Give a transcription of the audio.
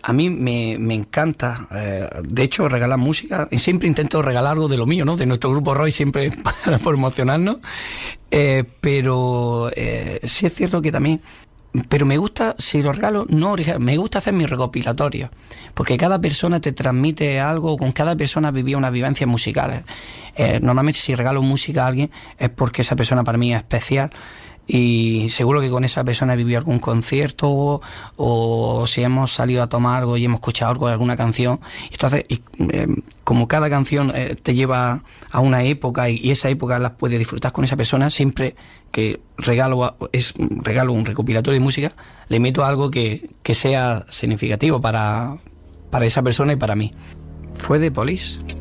A mí me encanta, de hecho, regalar música. Y siempre intento regalar algo de lo mío, ¿no? De nuestro grupo Roy, siempre para promocionarnos. Pero sí es cierto que también... Pero me gusta, si los regalo, no original, me gusta hacer mis recopilatorios, porque cada persona te transmite algo, con cada persona vivía unas vivencias musicales. Normalmente si regalo música a alguien es porque esa persona para mí es especial, y seguro que con esa persona he vivido algún concierto o si hemos salido a tomar algo y hemos escuchado algo de alguna canción. Entonces, como cada canción te lleva a una época y esa época las puedes disfrutar con esa persona, siempre que regalo un recopilatorio de música, le meto algo que sea significativo para esa persona y para mí. Fue The Police.